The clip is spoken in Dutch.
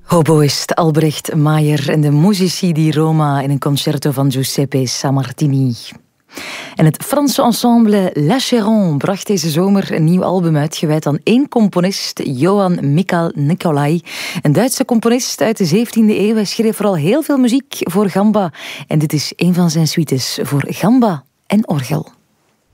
Hoboïst Albrecht Maier en de Musici di Roma in een concerto van Giuseppe Sammartini. En het Franse ensemble La Chéron bracht deze zomer een nieuw album uit, gewijd aan één componist, Johann Michael Nicolai. Een Duitse componist uit de 17e eeuw. Hij schreef vooral heel veel muziek voor gamba. En dit is een van zijn suites voor gamba en orgel.